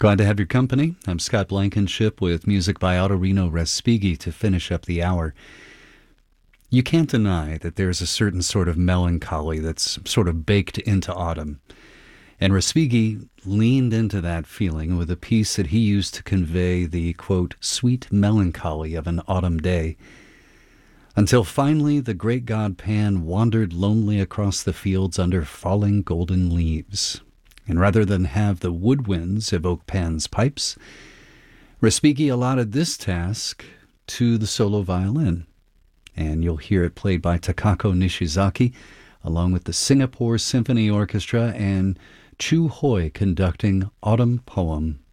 Glad to have your company. I'm Scott Blankenship with music by Ottorino Respighi to finish up the hour. You can't deny that there's a certain sort of melancholy that's sort of baked into autumn. And Respighi leaned into that feeling with a piece that he used to convey the, quote, sweet melancholy of an autumn day. Until finally the great god Pan wandered lonely across the fields under falling golden leaves. And rather than have the woodwinds evoke Pan's pipes, Respighi allotted this task to the solo violin. And you'll hear it played by Takako Nishizaki, along with the Singapore Symphony Orchestra and Chu Hoi conducting Autumn Poem.